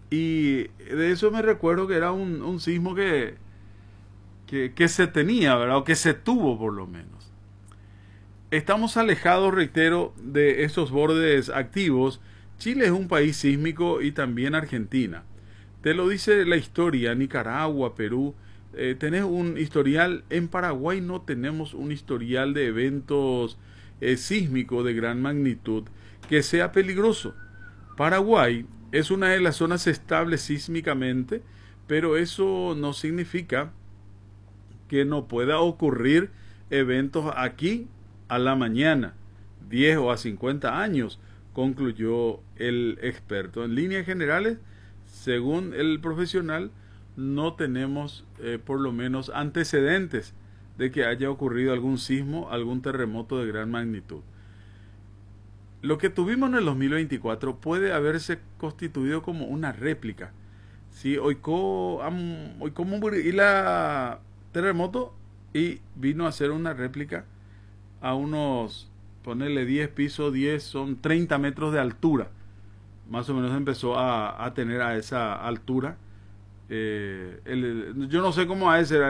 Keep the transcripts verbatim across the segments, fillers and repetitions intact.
Y de eso me recuerdo que era un, un sismo que, que, que se tenía, ¿verdad? O que se tuvo por lo menos. Estamos alejados, reitero, de estos bordes activos. Chile es un país sísmico y también Argentina. Te lo dice la historia, Nicaragua, Perú. Eh, tenés un historial, en Paraguay no tenemos un historial de eventos eh, sísmicos de gran magnitud que sea peligroso. Paraguay es una de las zonas estables sísmicamente, pero eso no significa que no pueda ocurrir eventos aquí a la mañana, diez o a cincuenta años, concluyó el experto. En líneas generales, según el profesional, no tenemos eh, por lo menos antecedentes de que haya ocurrido algún sismo, algún terremoto de gran magnitud. Lo que tuvimos en el dos mil veinticuatro puede haberse constituido como una réplica. Sí, hoy como y la terremoto y vino a ser una réplica a unos, ponerle diez pisos, diez son treinta metros de altura. Más o menos empezó a, a tener a esa altura. Eh, el, yo no sé cómo a ese,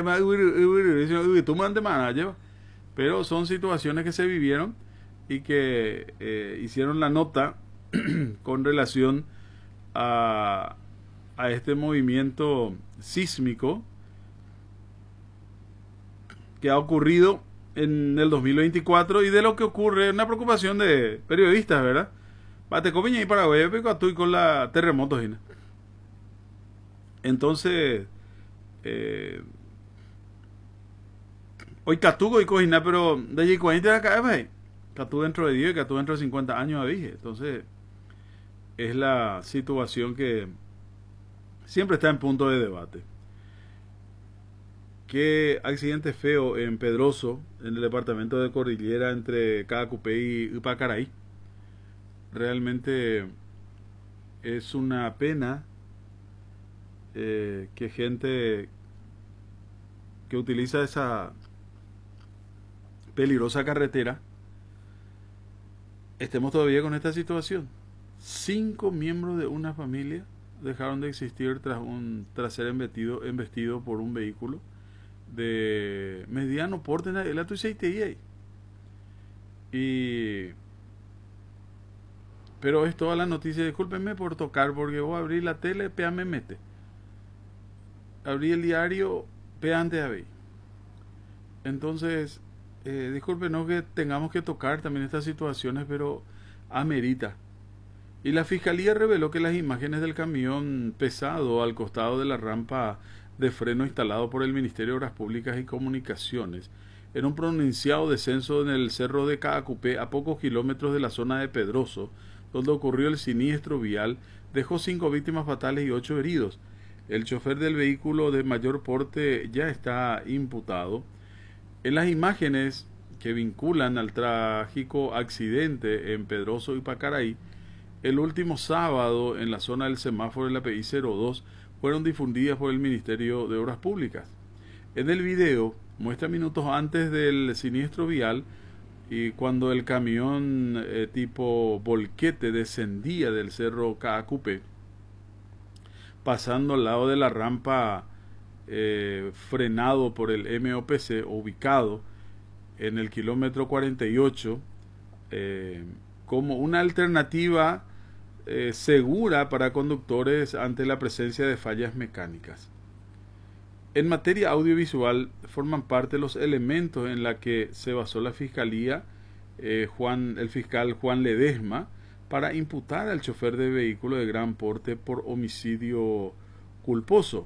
pero son situaciones que se vivieron y que eh, hicieron la nota con relación a, a este movimiento sísmico que ha ocurrido en el dos mil veinticuatro y de lo que ocurre, una preocupación de periodistas, ¿verdad? Bate copiña y Paraguay, estoy con la terremoto, Gina. Entonces, eh, hoy Catugo y Cojina, pero de allí cuarenta acá, ¿ves? Catú dentro de diez y Catú dentro de cincuenta años, dije. Entonces, es la situación que siempre está en punto de debate. Qué accidente feo en Pedroso, en el departamento de Cordillera entre Caacupé y Upacaraí. Realmente es una pena eh, que gente que utiliza esa peligrosa carretera estemos todavía con esta situación. Cinco miembros de una familia dejaron de existir tras, un, tras ser embestido, embestido por un vehículo de mediano porte en la tu y pero es toda la noticia. Discúlpenme por tocar porque vos abrí la tele, pea me mete, abrí el diario, pea antes de abrir. Entonces eh, discúlpenos que tengamos que tocar también estas situaciones, pero amerita. Y la fiscalía reveló que las imágenes del camión pesado al costado de la rampa de freno instalado por el Ministerio de Obras Públicas y Comunicaciones en un pronunciado descenso en el cerro de Caacupé, a pocos kilómetros de la zona de Pedroso, donde ocurrió el siniestro vial, dejó cinco víctimas fatales y ocho heridos. El chofer del vehículo de mayor porte ya está imputado. En las imágenes que vinculan al trágico accidente en Pedroso y Pacaraí, el último sábado en la zona del semáforo de la P I cero dos, fueron difundidas por el Ministerio de Obras Públicas. En el video muestra minutos antes del siniestro vial y cuando el camión eh, tipo volquete descendía del cerro Caacupé, pasando al lado de la rampa eh, frenado por el M O P C, ubicado en el kilómetro cuarenta y ocho, eh, como una alternativa eh, segura para conductores ante la presencia de fallas mecánicas. En materia audiovisual forman parte los elementos en la que se basó la fiscalía, eh, Juan, el fiscal Juan Ledesma, para imputar al chofer de vehículo de gran porte por homicidio culposo.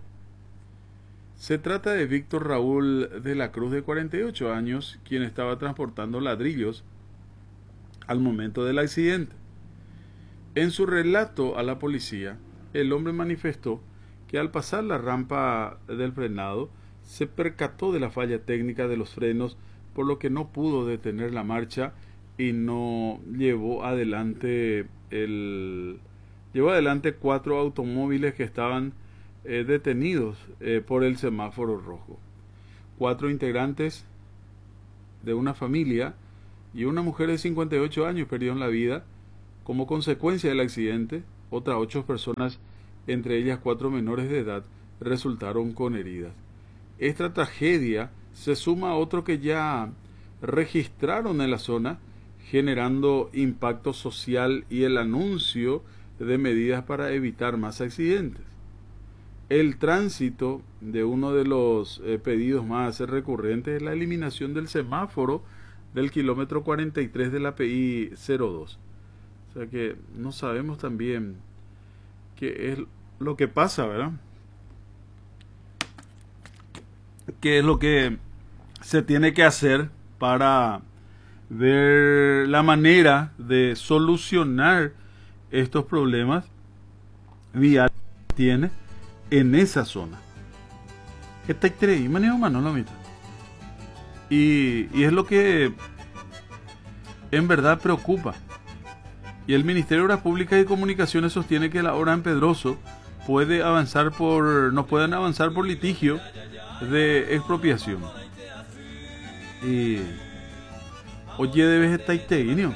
Se trata de Víctor Raúl de la Cruz, de cuarenta y ocho años, quien estaba transportando ladrillos al momento del accidente. En su relato a la policía, el hombre manifestó que al pasar la rampa del frenado se percató de la falla técnica de los frenos, por lo que no pudo detener la marcha y no llevó adelante el llevó adelante cuatro automóviles que estaban eh, detenidos eh, por el semáforo rojo. Cuatro integrantes de una familia y una mujer de cincuenta y ocho años perdieron la vida como consecuencia del accidente. Otras ocho personas entre ellas cuatro menores de edad, resultaron con heridas. Esta tragedia se suma a otro que ya registraron en la zona, generando impacto social y el anuncio de medidas para evitar más accidentes. El tránsito de uno de los eh, pedidos más recurrentes es la eliminación del semáforo del kilómetro cuarenta y tres de la P I cero dos. O sea que no sabemos también qué es lo que pasa, ¿verdad? ¿Qué es lo que se tiene que hacer para ver la manera de solucionar estos problemas viales que tiene en esa zona? Esta y y, y es lo que en verdad preocupa. Y el Ministerio de Obras Públicas y Comunicaciones sostiene que la obra en Pedroso puede avanzar por, no pueden avanzar por litigio de expropiación. Y oye, debes estar iteguinio.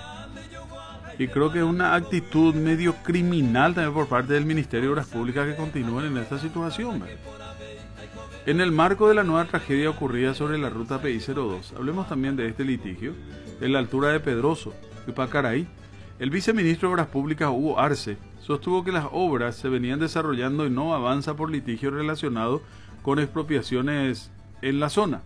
Y creo que es una actitud medio criminal también por parte del Ministerio de Obras Públicas que continúen en esta situación, ¿verdad? En el marco de la nueva tragedia ocurrida sobre la ruta P I cero dos, hablemos también de este litigio en la altura de Pedroso y Pacaraí. El viceministro de Obras Públicas, Hugo Arce, sostuvo que las obras se venían desarrollando y no avanza por litigio relacionado con expropiaciones en la zona.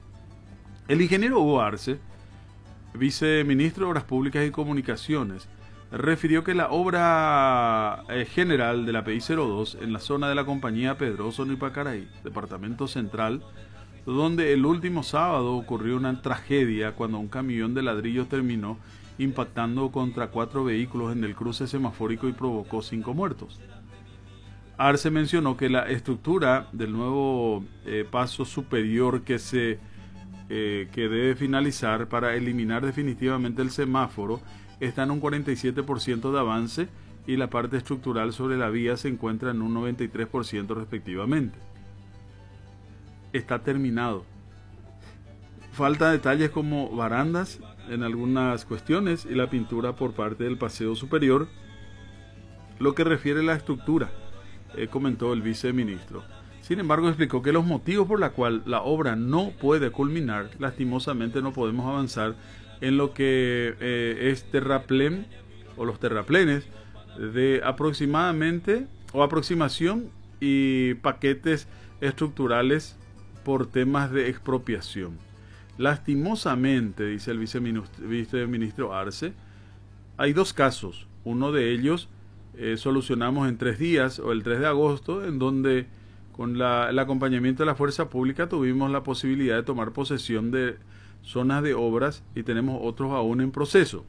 El ingeniero Hugo Arce, viceministro de Obras Públicas y Comunicaciones, refirió que la obra eh, general de la P I cero dos en la zona de la compañía Pedroso y Pacaraí, departamento central, donde el último sábado ocurrió una tragedia cuando un camión de ladrillos terminó impactando contra cuatro vehículos en el cruce semafórico y provocó cinco muertos. Arce mencionó que la estructura del nuevo eh, paso superior que se eh, que debe finalizar para eliminar definitivamente el semáforo está en un cuarenta y siete por ciento de avance y la parte estructural sobre la vía se encuentra en un noventa y tres por ciento respectivamente. Está terminado. Falta detalles como barandas en algunas cuestiones y la pintura por parte del paseo superior. Lo que refiere a la estructura, eh, comentó el viceministro. Sin embargo, explicó que los motivos por los cuales la obra no puede culminar, lastimosamente no podemos avanzar en lo que eh, es terraplén o los terraplenes de aproximadamente o aproximación y paquetes estructurales por temas de expropiación. Lastimosamente, dice el viceministro, viceministro Arce, hay dos casos. Uno de ellos eh, solucionamos en tres días, o el tres de agosto, en donde con la, el acompañamiento de la fuerza pública tuvimos la posibilidad de tomar posesión de zonas de obras y tenemos otros aún en proceso.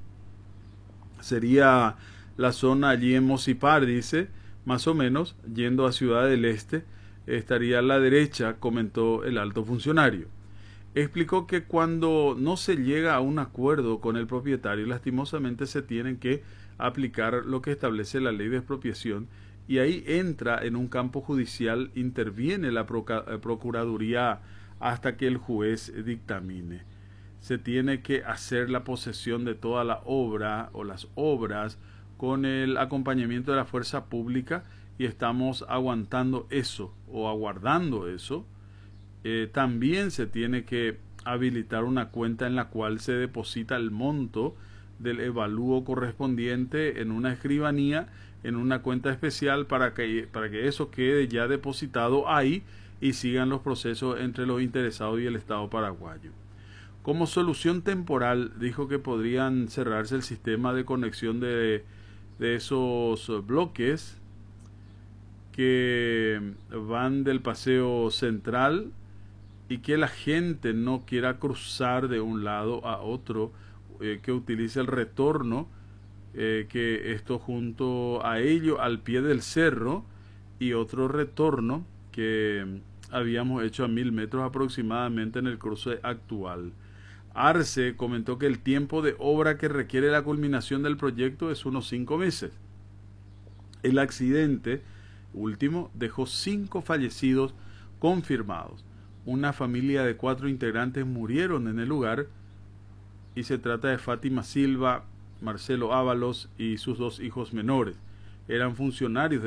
Sería la zona allí en Mocipar, dice, más o menos, yendo a Ciudad del Este, estaría a la derecha, comentó el alto funcionario. Explicó que cuando no se llega a un acuerdo con el propietario, lastimosamente se tienen que aplicar lo que establece la ley de expropiación y ahí entra en un campo judicial, interviene la Procuraduría hasta que el juez dictamine. Se tiene que hacer la posesión de toda la obra o las obras con el acompañamiento de la fuerza pública y estamos aguantando eso o aguardando eso. Eh, también se tiene que habilitar una cuenta en la cual se deposita el monto del evalúo correspondiente en una escribanía, en una cuenta especial para que, para que eso quede ya depositado ahí y sigan los procesos entre los interesados y el Estado paraguayo. Como solución temporal, dijo que podrían cerrarse el sistema de conexión de, de esos bloques que van del paseo central y que la gente no quiera cruzar de un lado a otro, eh, que utilice el retorno, eh, que esto junto a ello al pie del cerro y otro retorno que habíamos hecho a mil metros aproximadamente en el cruce actual. Arce comentó que el tiempo de obra que requiere la culminación del proyecto es unos cinco meses. El accidente último dejó cinco fallecidos confirmados. Una familia de cuatro integrantes murieron en el lugar y se trata de Fátima Silva, Marcelo Ábalos y sus dos hijos menores. Eran funcionarios de